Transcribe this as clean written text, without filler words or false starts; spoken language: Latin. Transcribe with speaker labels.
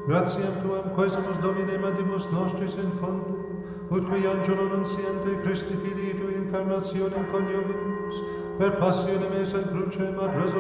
Speaker 1: gratiam tuam quesumus Domine mandimus nostris in fondo, ut qui angelo nunciante Christi Filii tui incarnationem coniovimus, per passionem eis et crucem ad